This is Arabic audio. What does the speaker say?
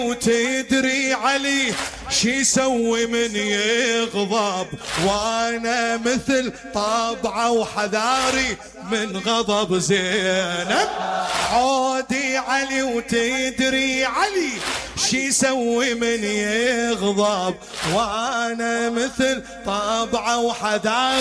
وتدري علي شي يسوي من يغضب، وانا مثل طبعه وحذاري من غضب زينب. عودي علي وتدري علي شي يسوي من يغضب، وانا مثل طبعه وحذاري